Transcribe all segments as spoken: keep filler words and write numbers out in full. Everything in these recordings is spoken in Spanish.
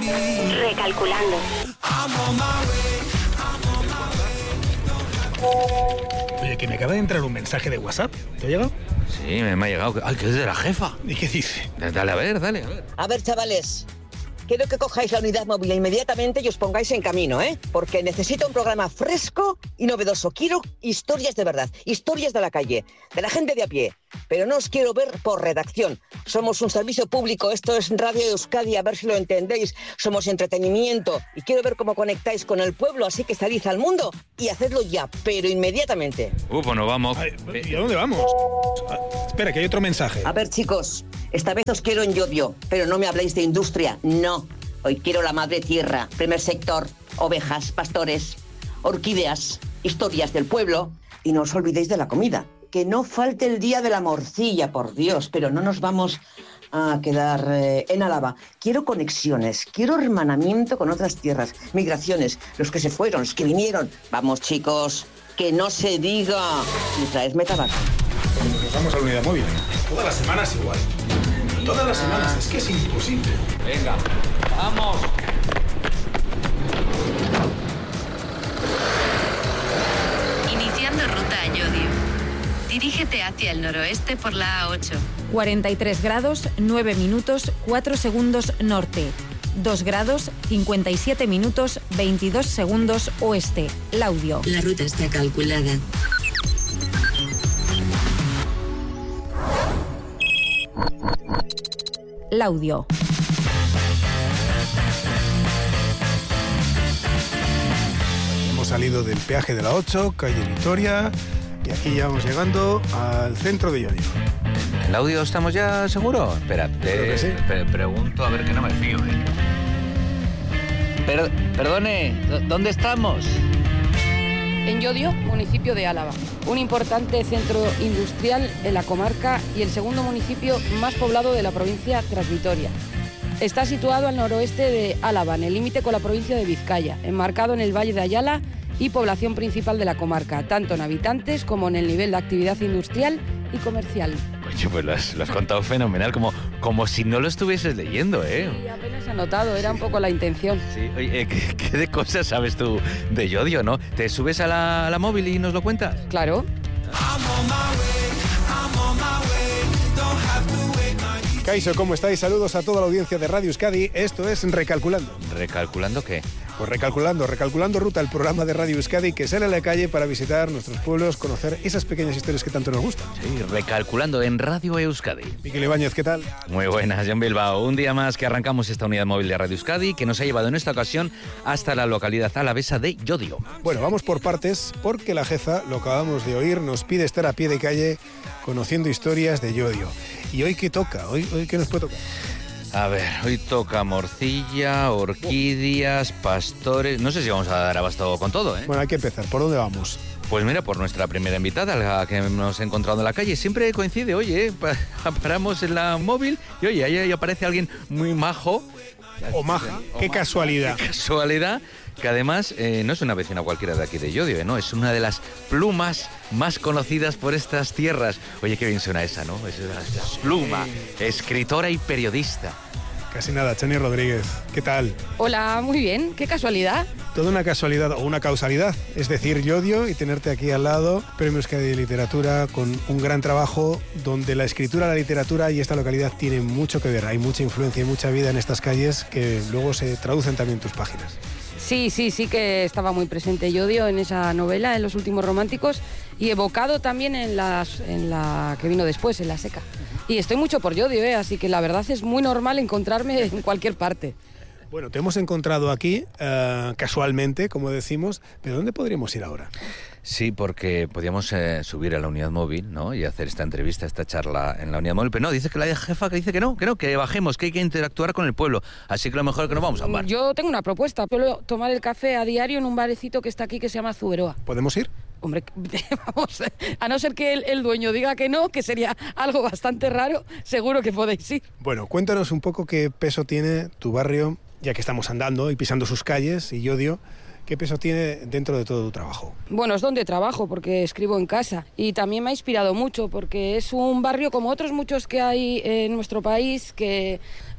Recalculando. Oye, que me acaba de entrar un mensaje de WhatsApp. ¿Te ha llegado? Sí, me, me ha llegado. Ay, que es de la jefa. ¿Y qué dice? Dale, a ver, dale, a ver. A ver, chavales, quiero que cojáis la unidad móvil inmediatamente y os pongáis en camino, ¿eh? Porque necesito un programa fresco y novedoso. Quiero historias de verdad, historias de la calle, de la gente de a pie. Pero no os quiero ver por redacción. Somos un servicio público, esto es Radio Euskadi, a ver si lo entendéis. Somos entretenimiento y quiero ver cómo conectáis con el pueblo, así que salid al mundo y hacedlo ya, pero inmediatamente. Uh, pues nos vamos. Ay, ¿y a dónde vamos? Ah, espera, que hay otro mensaje. A ver, chicos, esta vez os quiero en Llodio, pero no me habléis de industria, no. Hoy quiero la madre tierra, primer sector, ovejas, pastores, orquídeas, historias del pueblo. Y no os olvidéis de la comida. Que no falte el día de la morcilla, por Dios, pero no nos vamos a quedar eh, en Álava. Quiero conexiones, quiero hermanamiento con otras tierras, migraciones, los que se fueron, los que vinieron. Vamos, chicos, que no se diga. Y traedme tabaco. Nos vamos a la unidad móvil. Todas las semanas igual. Todas las semanas, es que es imposible. Venga, vamos. Iniciando ruta a Llodio. Dirígete hacia el noroeste por la A ocho. cuarenta y tres grados, nueve minutos, cuatro segundos norte. dos grados, cincuenta y siete minutos, veintidós segundos oeste. Laudio. La ruta está calculada. Laudio. Hemos salido del peaje de la ocho, calle Vitoria, y aquí ya vamos llegando al centro de Llodio. ¿El audio estamos ya seguros? Espera, Creo que sí. pre- pregunto a ver que no me fío, ¿eh? Per- perdone, ¿dó- ¿dónde estamos? En Llodio, municipio de Álava, un importante centro industrial en la comarca y el segundo municipio más poblado de la provincia tras Vitoria. Está situado al noroeste de Álava, en el límite con la provincia de Vizcaya, enmarcado en el Valle de Ayala y población principal de la comarca, tanto en habitantes como en el nivel de actividad industrial y comercial. Oye, pues lo has, lo has contado fenomenal, como, como si no lo estuvieses leyendo, ¿eh? Y apenas he notado, era un poco la intención. Sí, oye, ¿qué, qué de cosas sabes tú de Llodio, no? ¿Te subes a la, a la móvil y nos lo cuentas? Claro. Kaixo, ¿cómo estáis? Saludos a toda la audiencia de Radio Euskadi. Esto es Recalculando. ¿Recalculando qué? Pues recalculando, recalculando ruta, el programa de Radio Euskadi que sale a la calle para visitar nuestros pueblos, conocer esas pequeñas historias que tanto nos gustan. Sí, recalculando en Radio Euskadi. Miquel Ibáñez, ¿qué tal? Muy buenas, John Bilbao. Un día más que arrancamos esta unidad móvil de Radio Euskadi que nos ha llevado en esta ocasión hasta la localidad alavesa de Llodio. Bueno, vamos por partes porque la jefa, lo acabamos de oír, nos pide estar a pie de calle conociendo historias de Llodio. ¿Y hoy qué toca? ¿Hoy, hoy qué nos puede tocar? A ver, hoy toca morcilla, orquídeas, pastores... No sé si vamos a dar abasto con todo, ¿eh? Bueno, hay que empezar. ¿Por dónde vamos? Pues mira, por nuestra primera invitada, la que hemos encontrado en la calle. Siempre coincide, oye, ¿eh? Pa- paramos en la móvil y oye, ahí, ahí aparece alguien muy majo. O maja. Qué maja, casualidad. Qué casualidad, que además eh, no es una vecina cualquiera de aquí de Llodio, ¿eh? No, es una de las plumas más conocidas por estas tierras. Oye, qué bien suena esa, ¿no? Es una pluma, escritora y periodista. Casi nada, Chani Rodríguez. ¿Qué tal? Hola, muy bien, qué casualidad. Toda una casualidad o una causalidad, es decir, Llodio y tenerte aquí al lado, Premio Euskadi de Literatura, con un gran trabajo donde la escritura, la literatura y esta localidad tienen mucho que ver. Hay mucha influencia y mucha vida en estas calles que luego se traducen también en tus páginas. Sí, sí, sí que estaba muy presente Llodio en esa novela, en Los Últimos Románticos, y evocado también en, las, en la que vino después, en La Seca. Y estoy mucho por Llodio, ¿eh? Así que la verdad es muy normal encontrarme en cualquier parte. Bueno, te hemos encontrado aquí, uh, casualmente, como decimos, pero ¿dónde podríamos ir ahora? Sí, porque podíamos eh, subir a la unidad móvil, ¿no? Y hacer esta entrevista, esta charla en la unidad móvil. Pero no, dice que la jefa que dice que no, que no, que bajemos, que hay que interactuar con el pueblo. Así que lo mejor es que nos vamos a un bar. Yo tengo una propuesta. Suelo tomar el café a diario en un barecito que está aquí que se llama Zuberoa. ¿Podemos ir? Hombre, vamos, a no ser que el, el dueño diga que no, que sería algo bastante raro, seguro que podéis ir. Bueno, cuéntanos un poco qué peso tiene tu barrio, ya que estamos andando y pisando sus calles y Llodio. ¿Qué peso tiene dentro de todo tu trabajo? Bueno, es donde trabajo, porque escribo en casa. Y también me ha inspirado mucho, porque es un barrio como otros muchos que hay en nuestro país, que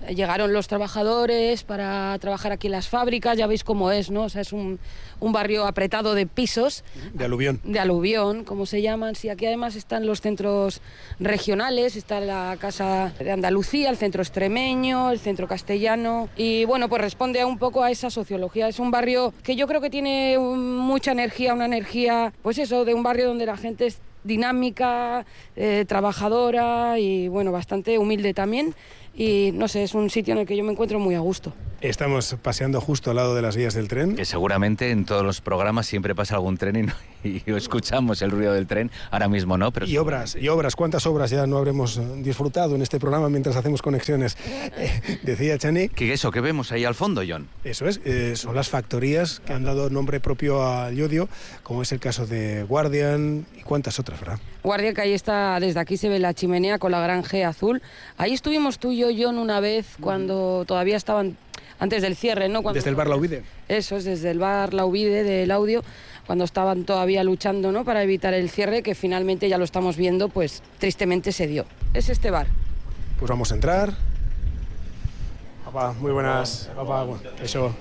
llegaron los trabajadores para trabajar aquí en las fábricas, ya veis cómo es, ¿no? O sea, es un, un barrio apretado de pisos. De aluvión. De aluvión, como se llaman. Sí, aquí además están los centros regionales, está la Casa de Andalucía, el centro extremeño, el centro castellano, y bueno, pues responde un poco a esa sociología. Es un barrio que yo creo que tiene mucha energía, una energía, pues eso, de un barrio donde la gente es dinámica, eh, trabajadora y bueno, bastante humilde también. Y no sé, es un sitio en el que yo me encuentro muy a gusto. Estamos paseando justo al lado de las vías del tren. Que seguramente en todos los programas siempre pasa algún tren y, no, y escuchamos el ruido del tren. Ahora mismo no, pero... Y obras, y obras. ¿Cuántas obras ya no habremos disfrutado en este programa mientras hacemos conexiones? Eh, decía Chani... ¿Qué eso que vemos ahí al fondo, John? Eso es, eh, son las factorías que han dado nombre propio a Llodio, como es el caso de Guardian y cuántas otras, ¿verdad? Guardian, que ahí está, desde aquí se ve la chimenea con la gran G azul. Ahí estuvimos tú y yo, John, una vez cuando todavía estaban... Antes del cierre, ¿no? Cuando, desde el bar La Uvide. Eso es, desde el bar La Uvide del audio, cuando estaban todavía luchando, ¿no? Para evitar el cierre, que finalmente ya lo estamos viendo, pues tristemente se dio. Es este bar. Pues vamos a entrar. Opa, muy buenas. Opa, eso.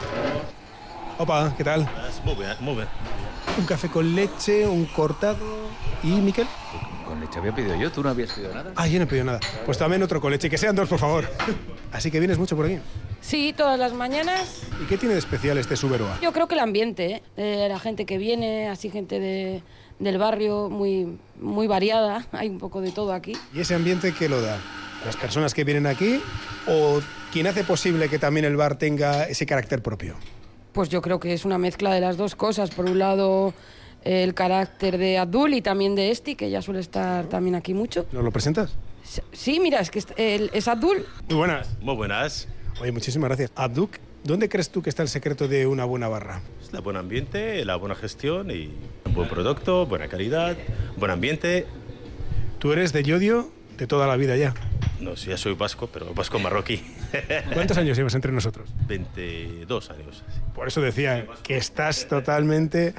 Opa, ¿qué tal? Muy bien, muy bien. Un café con leche, un cortado y Miquel. Con leche había pedido yo, ¿tú no habías pedido nada? Ah, yo no he pedido nada. Pues también otro con leche, que sean dos, por favor. Así que vienes mucho por aquí. Sí, todas las mañanas. ¿Y qué tiene de especial este Suberoa? Yo creo que el ambiente, ¿eh? Eh, la gente que viene, así gente de, del barrio, muy, muy variada. Hay un poco de todo aquí. ¿Y ese ambiente qué lo da? ¿Las personas que vienen aquí o quien hace posible que también el bar tenga ese carácter propio? Pues yo creo que es una mezcla de las dos cosas. Por un lado, el carácter de Abdul y también de Esti, que ya suele estar también aquí mucho. ¿Nos lo presentas? Sí, mira, es que es, el, es Abdul. Muy buenas. Muy buenas. Oye, muchísimas gracias. Abdul, ¿dónde crees tú que está el secreto de una buena barra? Es el buen ambiente, la buena gestión y un buen producto, buena calidad, buen ambiente. Tú eres de Llodio de toda la vida ya. No, sí, ya soy vasco, pero vasco marroquí. ¿Cuántos años llevas entre nosotros? veintidós años. Por eso decía que estás totalmente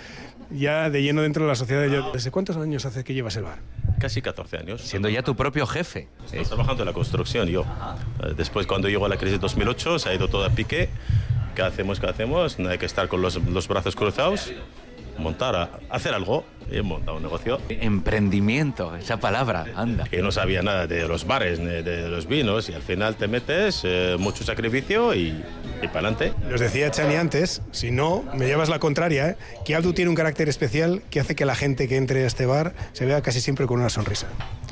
ya de lleno dentro de la sociedad de Llodio. ¿Desde cuántos años hace que llevas el bar? Casi catorce años. Siendo ya tu propio jefe. Estoy trabajando en la construcción yo. Después, cuando llegó la crisis de dos mil ocho, se ha ido todo a pique. ¿Qué hacemos? ¿Qué hacemos? No hay que estar con los, los brazos cruzados. Montar, a, hacer algo. Y he montado un negocio. Emprendimiento, esa palabra, anda. Que no sabía nada de los bares, ni de los vinos, y al final te metes, eh, mucho sacrificio y, y para adelante. Nos decía Chani antes, si no, me llevas la contraria, ¿eh? Que Abdu tiene un carácter especial que hace que la gente que entre a este bar se vea casi siempre con una sonrisa.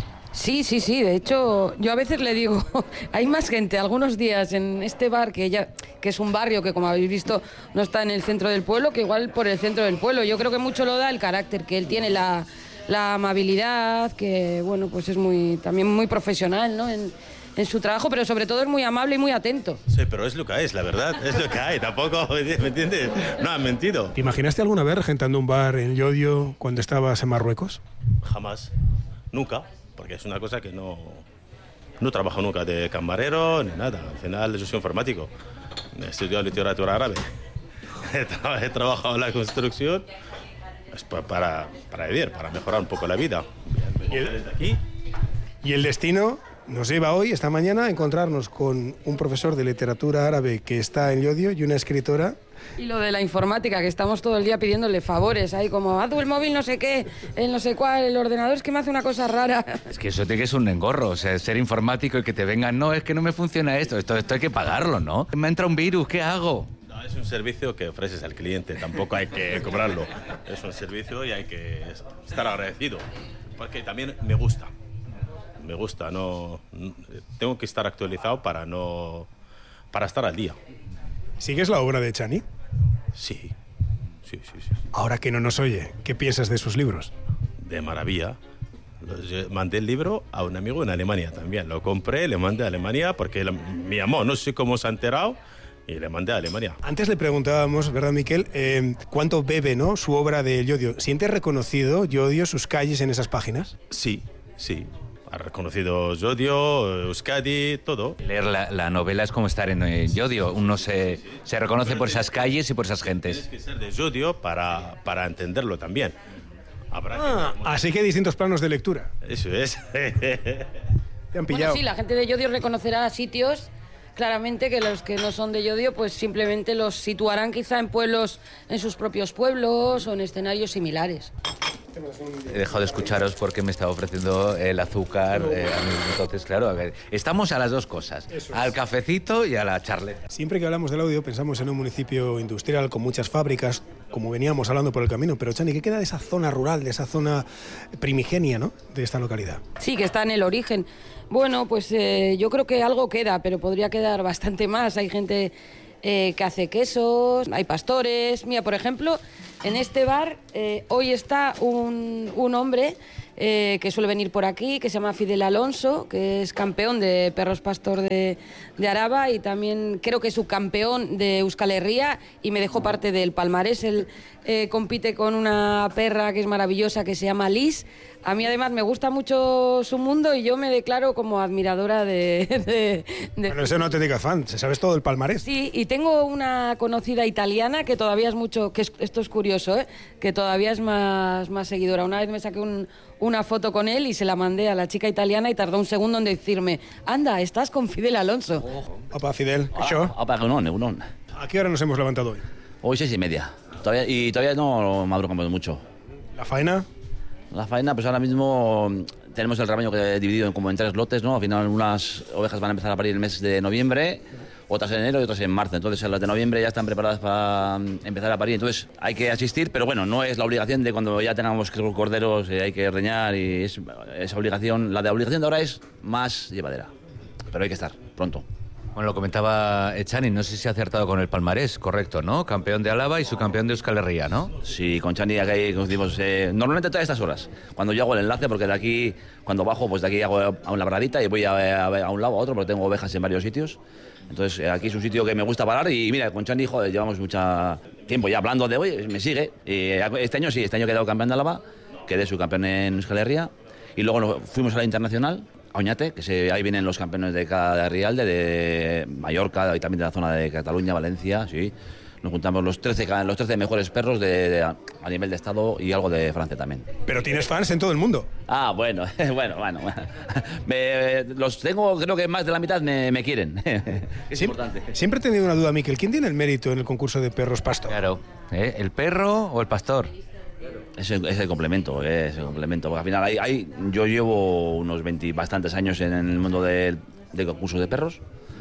Sí, sí, sí. De hecho, yo a veces le digo, hay más gente algunos días en este bar, que ya que es un barrio que, como habéis visto, no está en el centro del pueblo, que igual por el centro del pueblo. Yo creo que mucho lo da el carácter que él tiene, la, la amabilidad, que bueno, pues es muy también muy profesional, ¿no? En, en su trabajo, pero sobre todo es muy amable y muy atento. Sí, pero es lo que es, la verdad, es lo que hay, tampoco, ¿me entiendes? No han mentido. ¿Te imaginaste alguna vez regentando un bar en Llodio cuando estabas en Marruecos? Jamás, nunca. Porque es una cosa que no, no trabajo nunca de camarero ni nada. Al final yo soy informático. He estudiado literatura árabe. He, tra he trabajado en la construcción pues, para, para vivir, para mejorar un poco la vida. ¿Y el, desde aquí. Y el destino nos lleva hoy, esta mañana, a encontrarnos con un profesor de literatura árabe que está en Llodio y una escritora. Y lo de la informática, que estamos todo el día pidiéndole favores, ahí como, haz el móvil no sé qué, el no sé cuál, el ordenador es que me hace una cosa rara. Es que eso te que es un engorro, o sea, ser informático y que te vengan, no, es que no me funciona esto, esto, esto hay que pagarlo, ¿no? Me entra un virus, ¿qué hago? No, es un servicio que ofreces al cliente, tampoco hay que cobrarlo. Es un servicio y hay que estar agradecido, porque también me gusta. Me gusta, no, tengo que estar actualizado para, no, para estar al día. ¿Sigues la obra de Chani? Sí. Sí, sí, sí. Ahora que no nos oye, ¿qué piensas de sus libros? De maravilla. Los, mandé el libro a un amigo en Alemania también. Lo compré, le mandé a Alemania porque él me llamó, no sé cómo se ha enterado, y le mandé a Alemania. Antes le preguntábamos, ¿verdad, Miquel? Eh, ¿Cuánto bebe, ¿no?, su obra de Llodio? ¿Sientes reconocido Llodio, sus calles en esas páginas? Sí, sí. Ha reconocido Llodio, Euskadi, todo. Leer la, la novela es como estar en eh, Llodio. Uno se, se reconoce por esas calles y por esas gentes. Tienes que ser de Llodio para, para entenderlo también. Habrá ah, que... Así que hay distintos planos de lectura. Eso es. Te han pillado. Bueno, sí, la gente de Llodio reconocerá sitios claramente que los que no son de Llodio pues simplemente los situarán quizá en pueblos, en sus propios pueblos o en escenarios similares. He dejado de escucharos porque me estaba ofreciendo el azúcar. Eh, a mí, entonces, claro, a ver, estamos a las dos cosas, es. al cafecito y a la charleta. Siempre que hablamos del Laudio pensamos en un municipio industrial con muchas fábricas, como veníamos hablando por el camino, pero Chani, ¿qué queda de esa zona rural, de esa zona primigenia, ¿no?, de esta localidad? Sí, que está en el origen. Bueno, pues eh, yo creo que algo queda, pero podría quedar bastante más. Hay gente eh, que hace quesos, hay pastores. Mira, por ejemplo, en este bar eh, hoy está un, un hombre eh, que suele venir por aquí, que se llama Fidel Alonso, que es campeón de perros pastor de, de Araba y también creo que es subcampeón de Euskal Herria y me dejó parte del palmarés. Él eh, compite con una perra que es maravillosa que se llama Liz. A mí además me gusta mucho su mundo y yo me declaro como admiradora de... de, de... Bueno, ese no te diga fan, ¿sabes todo el palmarés? Sí, y tengo una conocida italiana que todavía es mucho, que es, esto es curioso, ¿eh? que todavía es más, más seguidora. Una vez me saqué un, una foto con él y se la mandé a la chica italiana y tardó un segundo en decirme, anda, estás con Fidel Alonso. Oh. Opa, Fidel, ¿això? Opa, egunon, egunon. ¿A qué hora nos hemos levantado hoy? Hoy seis y media. Todavía, y todavía no madrugamos mucho. ¿La faena? La faena, pues ahora mismo tenemos el rebaño que dividido en, como en tres lotes, ¿no? Al final unas ovejas van a empezar a parir el mes de noviembre, otras en enero y otras en marzo. Entonces las de noviembre ya están preparadas para empezar a parir. Entonces hay que asistir, pero bueno, no es la obligación de cuando ya tengamos corderos, eh, hay que reñar y es, esa obligación, la de obligación de ahora es más llevadera. Pero hay que estar pronto. Bueno, lo comentaba Chani, no sé si ha acertado con el palmarés, correcto, ¿no? Campeón de Álava y subcampeón de Euskal Herria, ¿no? Sí, con Chani aquí coincidimos eh, normalmente todas estas horas, cuando yo hago el enlace, porque de aquí, cuando bajo, pues de aquí hago a una labradita y voy a, a, a un lado a otro, porque tengo ovejas en varios sitios. Entonces eh, aquí es un sitio que me gusta parar y mira, con Chani, joder, llevamos mucho tiempo ya hablando de hoy, me sigue. Y este año sí, este año he quedado campeón de Álava, quedé subcampeón en Euskal Herria y luego nos fuimos a la internacional. Oñate, que se, ahí vienen los campeones de cada Rialde, de Mallorca y también de la zona de Cataluña, Valencia, sí. Nos juntamos los trece, los trece mejores perros de, de, a nivel de estado y algo de Francia también. Pero tienes fans en todo el mundo. Ah, bueno, bueno, bueno. Me, los tengo, creo que más de la mitad me, me quieren. Es siempre, importante. Siempre he tenido una duda, Miquel. ¿Quién tiene el mérito en el concurso de perros pastor? Claro, ¿eh? ¿El perro o el pastor? Es el, es el complemento, es el complemento. Porque al final hay, hay, yo llevo unos veinte, bastantes años en el mundo del de concursos de perros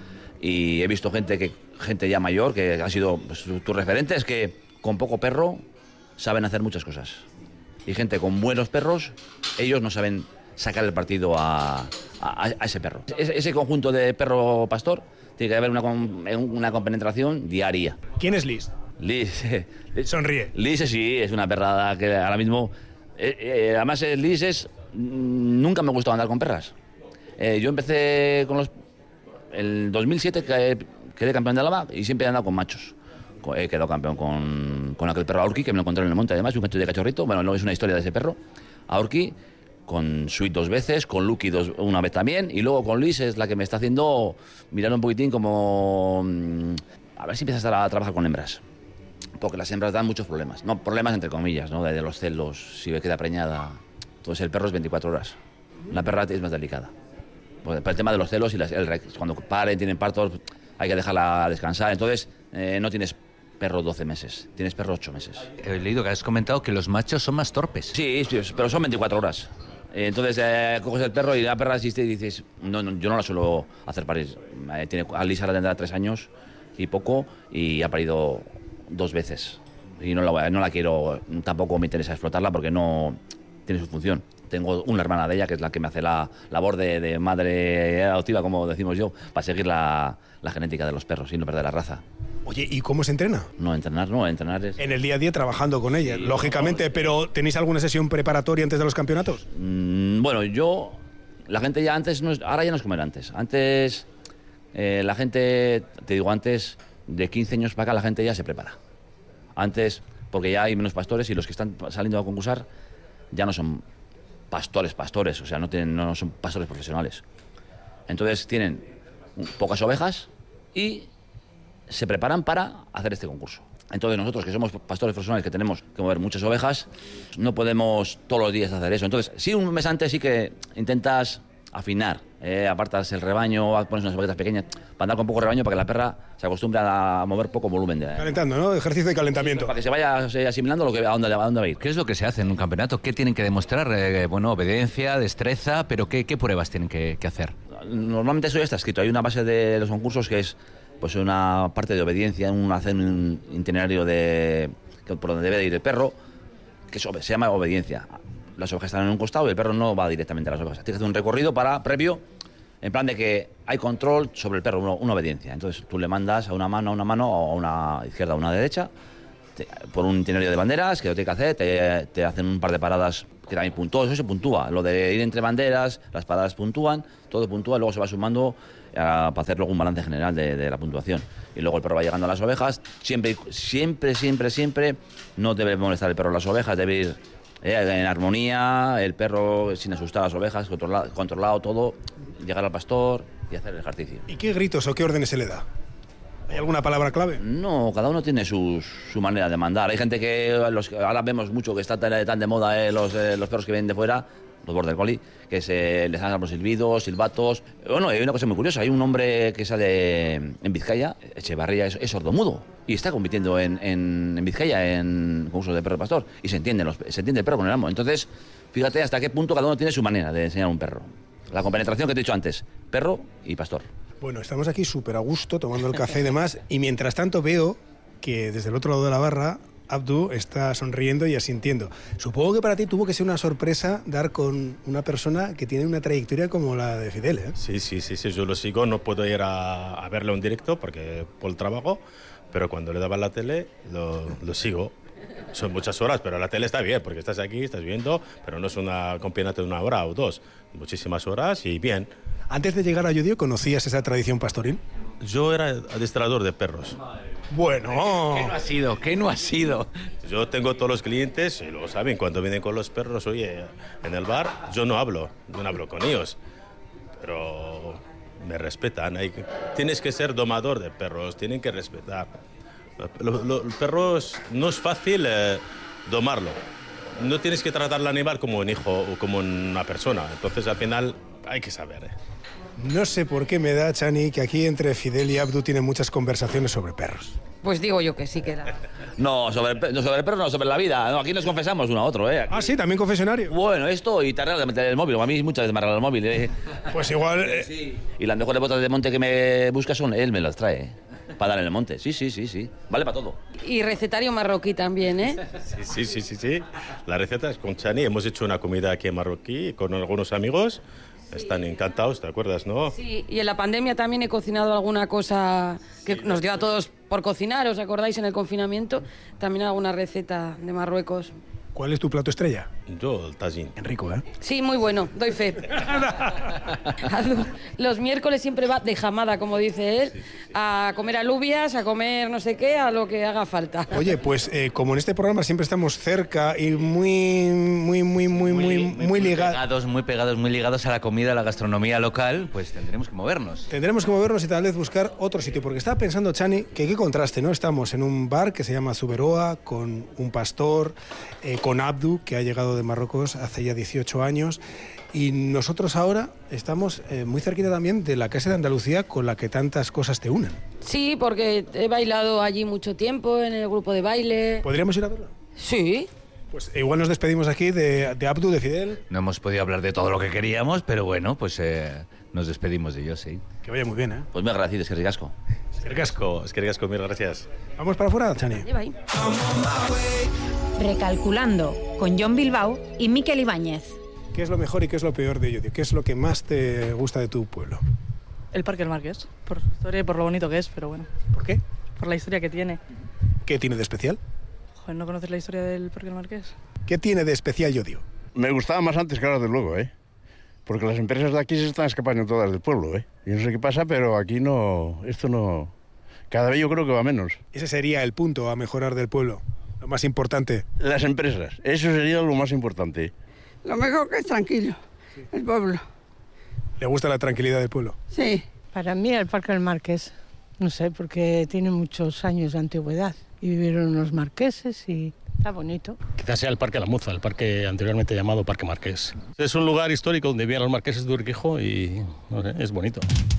y he visto gente que gente ya mayor que ha sido pues, tus referentes que con poco perro saben hacer muchas cosas. Y gente con buenos perros, ellos no saben sacar el partido a, a, a ese perro. Ese, ese conjunto de perro pastor tiene que haber una, una compenetración diaria. ¿Quién es Liz? Liz, Liz sonríe. Liz sí, es una perrada que ahora mismo... Eh, eh, además, Liz es... Nunca me gustó andar con perras. Eh, yo empecé con los... El dos mil siete que, quedé campeón de Álava y siempre he andado con machos. He quedado campeón con, con aquel perro Aurki, que me lo encontré en el monte además, un cacho de cachorrito. Bueno, no es una historia de ese perro. Aurki, con Sweet dos veces, con Lucky dos, una vez también. Y luego con Liz es la que me está haciendo mirar un poquitín como... A ver si empiezas a trabajar con hembras. Porque las hembras dan muchos problemas, no problemas entre comillas, ¿no? De, de los celos, si ve queda preñada. Entonces el perro es veinticuatro horas. La perra es más delicada. Pues, para el tema de los celos y las, el, cuando paren, tienen partos, hay que dejarla descansar. Entonces eh, no tienes perro doce meses, tienes perro ocho meses. He leído que has comentado que los machos son más torpes. Sí, sí, pero son veinticuatro horas. Eh, entonces eh, coges el perro y la perra asiste y dices, no, no, yo no la suelo hacer parir. Eh, tiene, Alisa la tendrá tres años y poco y ha parido dos veces y no la, no la quiero, tampoco me interesa explotarla porque no tiene su función. Tengo una hermana de ella que es la que me hace la labor de, de madre adoptiva, como decimos yo, para seguir la, la genética de los perros y no perder la raza. Oye, ¿y cómo se entrena? No, entrenar no, entrenar es... En el día a día trabajando con ella, sí, lógicamente, no, pero ¿tenéis alguna sesión preparatoria antes de los campeonatos? Mmm, bueno, yo, la gente ya antes, no es, ahora ya no es como era antes. Antes, eh, la gente, te digo antes... De quince años para acá la gente ya se prepara. Antes, porque ya hay menos pastores y los que están saliendo a concursar ya no son pastores, pastores, o sea, no, tienen, no son pastores profesionales. Entonces tienen pocas ovejas y se preparan para hacer este concurso. Entonces nosotros, que somos pastores profesionales, que tenemos que mover muchas ovejas, no podemos todos los días hacer eso. Entonces, sí, un mes antes sí que intentas afinar. Eh, apartas el rebaño, pones unas baquetas pequeñas para andar con poco rebaño para que la perra se acostumbre a mover poco volumen. De, Calentando, ¿no? Ejercicio de calentamiento. Sí, para que se vaya se, asimilando lo que, a, dónde, a dónde va a ir. ¿Qué es lo que se hace en un campeonato? ¿Qué tienen que demostrar? Eh, bueno, obediencia, destreza, pero ¿qué, qué pruebas tienen que, que hacer? Normalmente eso ya está escrito. Hay una base de los concursos que es pues una parte de obediencia, un, hacer un itinerario de por donde debe de ir el perro, que eso, se llama obediencia. Las ovejas están en un costado y el perro no va directamente a las ovejas. Tienes que hacer un recorrido para previo, en plan de que hay control sobre el perro, una, una obediencia. Entonces tú le mandas a una mano, a una mano, o a una izquierda, a una derecha, te, por un itinerario de banderas, que lo tiene que hacer, te, te hacen un par de paradas que también puntúa, eso se puntúa. Lo de ir entre banderas, las paradas puntúan, todo puntúa, luego se va sumando a, para hacer luego un balance general de, de la puntuación. Y luego el perro va llegando a las ovejas, siempre, siempre, siempre, siempre, no debe molestar el perro a las ovejas, debe ir eh, en armonía, el perro sin asustar a las ovejas, controlado, controlado todo, llegar al pastor y hacer el ejercicio. ¿Y qué gritos o qué órdenes se le da? ¿Hay alguna palabra clave? No, cada uno tiene sus, su manera de mandar. Hay gente que los, ahora vemos mucho que está tan, tan de moda eh, los, eh, los perros que vienen de fuera, los border collie, que se les dan los silbidos, silbatos. Bueno, hay una cosa muy curiosa. Hay un hombre que sale en Vizcaya, Echevarría, es, es sordomudo, y está compitiendo en, en, en Vizcaya en concursos de perro pastor, y se entiende, los, se entiende el perro con el amo. Entonces, fíjate hasta qué punto cada uno tiene su manera de enseñar a un perro. La compenetración que te he dicho antes, perro y pastor. Bueno, estamos aquí súper a gusto, tomando el café y demás, y mientras tanto veo que desde el otro lado de la barra, Abdu está sonriendo y asintiendo. Supongo que para ti tuvo que ser una sorpresa dar con una persona que tiene una trayectoria como la de Fidel, ¿eh? Sí, sí, sí, sí, yo lo sigo, no puedo ir a, a verlo en directo porque por el trabajo, pero cuando le daba la tele, lo, lo sigo. Son muchas horas, pero la tele está bien, porque estás aquí, estás viendo, pero no es una campeonato de una hora o dos, muchísimas horas y bien. Antes de llegar a Llodio, ¿conocías esa tradición pastoril? Yo era adestrador de perros. Bueno. ¿Qué no ha sido? ¿Qué no ha sido? Yo tengo todos los clientes y lo saben, cuando vienen con los perros, oye, en el bar, yo no hablo, yo no hablo con ellos, pero me respetan. Hay, tienes que ser domador de perros, tienen que respetar. Los, los perros no es fácil eh, domarlo. No tienes que tratar al animal como un hijo o como una persona. Entonces, al final, hay que saber. ¿eh? No sé por qué me da, Chani, que aquí entre Fidel y Abdu tienen muchas conversaciones sobre perros. Pues digo yo que sí que era. No, sobre el, no, sobre el perro, no, sobre la vida. No, aquí nos confesamos uno a otro, ¿eh? Aquí. Ah, sí, también confesionario. Bueno, esto y te arreglas de meter el móvil. A mí muchas veces me arregla el móvil. ¿eh? Pues igual... Eh... Sí. Y las mejores botas de monte que me buscas son él, me las trae. ¿eh? Para dar en el monte. Sí, sí, sí, sí. Vale para todo. Y recetario marroquí también, ¿eh? Sí, sí, sí, sí, sí. La receta es con Chani. Hemos hecho una comida aquí en marroquí con algunos amigos. Están encantados, ¿te acuerdas, no? Sí, y en la pandemia también he cocinado alguna cosa que nos dio a todos por cocinar, ¿os acordáis? En el confinamiento, también alguna receta de Marruecos. ¿Cuál es tu plato estrella? Yo, el tagín. Enrico, ¿eh? Sí, muy bueno, doy fe. Los miércoles siempre va de jamada, como dice él, a comer alubias, a comer no sé qué, a lo que haga falta. Oye, pues eh, como en este programa siempre estamos cerca y muy, muy, muy, muy, muy, muy, muy ligados. Pegados, muy pegados, muy ligados a la comida, a la gastronomía local, pues tendremos que movernos. Tendremos que movernos y tal vez buscar otro sitio, porque estaba pensando, Chani, que qué contraste, ¿no? Estamos en un bar que se llama Zuberoa, con un pastor, eh, con Abdu, que ha llegado de Marruecos hace ya dieciocho años, y nosotros ahora estamos eh, muy cerquita también de la Casa de Andalucía, con la que tantas cosas te unen. Sí, porque he bailado allí mucho tiempo en el grupo de baile. ¿Podríamos ir a verlo? Sí. Pues igual nos despedimos aquí de, de Abdu, de Fidel. No hemos podido hablar de todo lo que queríamos, pero bueno, pues eh, nos despedimos de ellos, sí. Que vaya muy bien, ¿eh? Pues me agradecido, es que ricasco. Es que ricasco, es que ricasco, mil gracias. ¿Vamos para afuera, Chani? Lleva ahí. Recalculando, con John Bilbao y Miquel Ibáñez. ¿Qué es lo mejor y qué es lo peor de Llodio? ¿Qué es lo que más te gusta de tu pueblo? El Parque del Marqués, por su historia y por lo bonito que es, pero bueno. ¿Por qué? Por la historia que tiene. ¿Qué tiene de especial? Joder, ¿no conoces la historia del Parque del Marqués? ¿Qué tiene de especial Llodio? Me gustaba más antes que ahora, desde luego, ¿eh? Porque las empresas de aquí se están escapando todas del pueblo, ¿eh? Yo no sé qué pasa, pero aquí no... Esto no... Cada vez yo creo que va menos. Ese sería el punto a mejorar del pueblo. Lo más importante. Las empresas. Eso sería lo más importante. Lo mejor que es tranquilo, sí. El pueblo. ¿Le gusta la tranquilidad del pueblo? Sí. Para mí el Parque del Marqués, no sé, porque tiene muchos años de antigüedad y vivieron los marqueses y está bonito. Quizás sea el Parque La Muza, el parque anteriormente llamado Parque Marqués. Es un lugar histórico donde vivían los marqueses de Urquijo y no sé, es bonito.